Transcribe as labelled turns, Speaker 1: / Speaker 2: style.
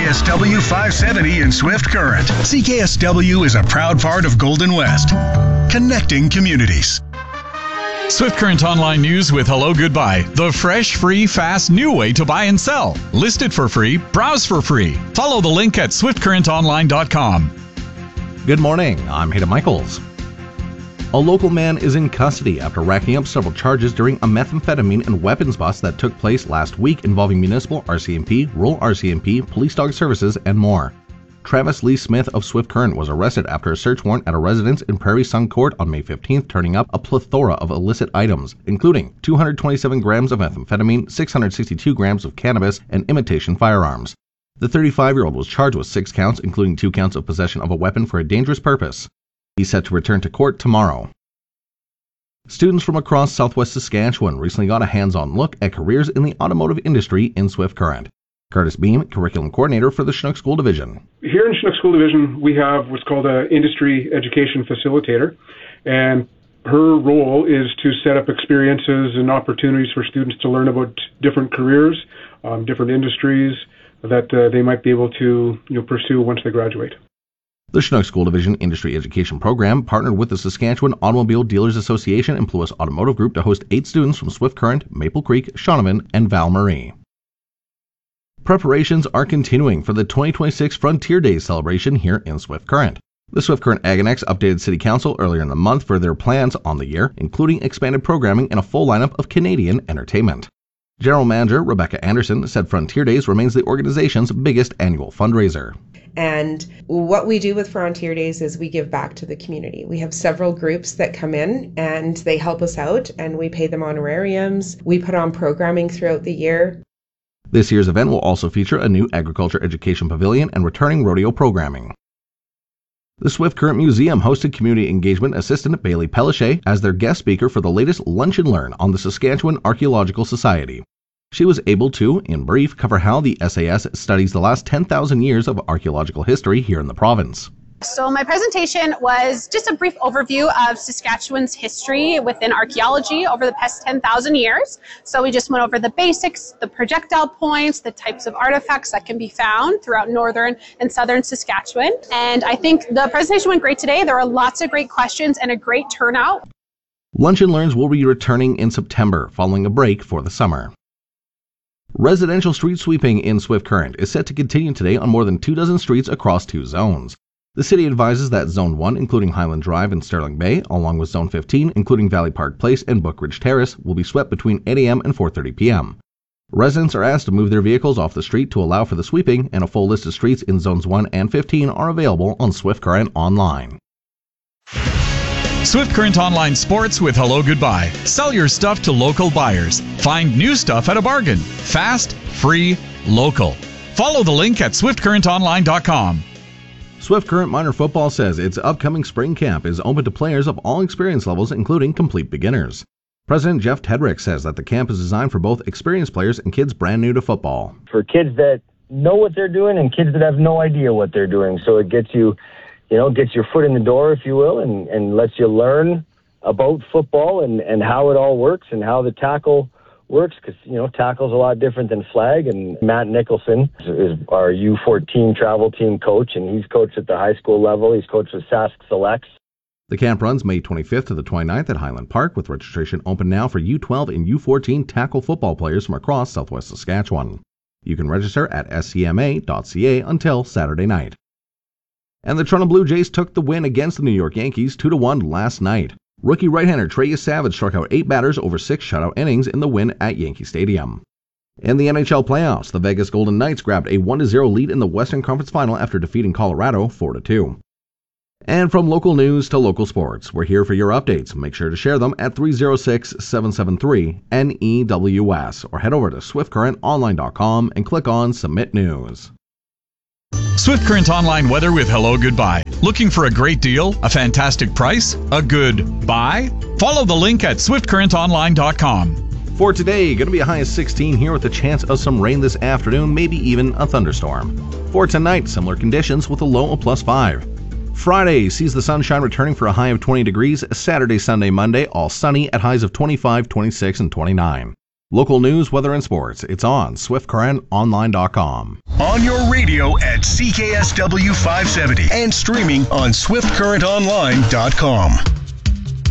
Speaker 1: CKSW 570 in Swift Current. CKSW is a proud part of Golden West, connecting communities.
Speaker 2: Swift Current Online News with Hello Goodbye. The fresh, free, fast, new way to buy and sell. List it for free, browse for free. Follow the link at swiftcurrentonline.com.
Speaker 3: Good morning, I'm Hayden Michaels. A local man is in custody after racking up several charges during a methamphetamine and weapons bust that took place last week involving municipal RCMP, rural RCMP, police dog services, and more. Travis Lee Smith of Swift Current was arrested after a search warrant at a residence in Prairie Sun Court on May 15th, turning up a plethora of illicit items, including 227 grams of methamphetamine, 662 grams of cannabis, and imitation firearms. The 35-year-old was charged with 6 counts, including 2 counts of possession of a weapon for a dangerous purpose. He's set to return to court tomorrow. Students from across southwest Saskatchewan recently got a hands-on look at careers in the automotive industry in Swift Current. Curtis Beam, Curriculum Coordinator for the Chinook School Division.
Speaker 4: Here in Chinook School Division, we have what's called an Industry Education Facilitator, and her role is to set up experiences and opportunities for students to learn about different careers, different industries that they might be able to pursue once they graduate.
Speaker 3: The Chinook School Division Industry Education Program partnered with the Saskatchewan Automobile Dealers Association and Pluis Automotive Group to host 8 students from Swift Current, Maple Creek, Shaunavon, and Val-Marie. Preparations are continuing for the 2026 Frontier Days celebration here in Swift Current. The Swift Current Aganex updated City Council earlier in the month for their plans on the year, including expanded programming and a full lineup of Canadian entertainment. General Manager Rebecca Anderson said Frontier Days remains the organization's biggest annual fundraiser.
Speaker 5: And what we do with Frontier Days is we give back to the community. We have several groups that come in and they help us out, and we pay them honorariums. We put on programming throughout the year.
Speaker 3: This year's event will also feature a new agriculture education pavilion and returning rodeo programming. The Swift Current Museum hosted community engagement assistant Bailey Pellichet as their guest speaker for the latest Lunch and Learn on the Saskatchewan Archaeological Society. She was able to, in brief, cover how the SAS studies the last 10,000 years of archaeological history here in the province.
Speaker 6: So my presentation was just a brief overview of Saskatchewan's history within archaeology over the past 10,000 years. So we just went over the basics, the projectile points, the types of artifacts that can be found throughout northern and southern Saskatchewan. And I think the presentation went great today. There were lots of great questions and a great turnout.
Speaker 3: Lunch and Learns will be returning in September, following a break for the summer. Residential street sweeping in Swift Current is set to continue today on more than 24 streets across 2 zones. The city advises that Zone 1, including Highland Drive and Sterling Bay, along with Zone 15, including Valley Park Place and Bookridge Terrace, will be swept between 8 a.m. and 4:30 p.m. Residents are asked to move their vehicles off the street to allow for the sweeping, and a full list of streets in Zones 1 and 15 are available on Swift Current Online.
Speaker 2: Swift Current Online Sports with Hello Goodbye. Sell your stuff to local buyers. Find new stuff at a bargain. Fast, free, local. Follow the link at swiftcurrentonline.com.
Speaker 3: Swift Current Minor Football says its upcoming spring camp is open to players of all experience levels, including complete beginners. President Jeff Tedrick says that the camp is designed for both experienced players and kids brand new to football.
Speaker 7: For kids that know what they're doing and kids that have no idea what they're doing. So it gets you, gets your foot in the door, if you will, and lets you learn about football and how it all works and how the tackle works, because tackle's a lot different than flag. And Matt Nicholson is our U14 travel team coach, and he's coached at the high school level. He's coached with Sask Selects.
Speaker 3: The camp runs May 25th to the 29th at Highland Park, with registration open now for U12 and U14 tackle football players from across southwest Saskatchewan. You can register at scma.ca until Saturday night. And the Toronto Blue Jays took the win against the New York Yankees 2-1 last night. Rookie right-hander Treyus Savage struck out 8 batters over 6 shutout innings in the win at Yankee Stadium. In the NHL playoffs, the Vegas Golden Knights grabbed a 1-0 lead in the Western Conference Final after defeating Colorado 4-2. And from local news to local sports, we're here for your updates. Make sure to share them at 306-773-NEWS or head over to swiftcurrentonline.com and click on Submit News.
Speaker 2: Swift Current Online weather with Hello Goodbye. Looking for a great deal? A fantastic price? A good buy? Follow the link at swiftcurrentonline.com.
Speaker 3: For today, going to be a high of 16 here with a chance of some rain this afternoon, maybe even a thunderstorm. For tonight, similar conditions with a low of +5. Friday sees the sunshine returning for a high of 20 degrees. Saturday, Sunday, Monday, all sunny at highs of 25, 26, and 29. Local news, weather, and sports. It's on swiftcurrentonline.com.
Speaker 1: on your radio at CKSW 570 and streaming on SwiftCurrentOnline.com.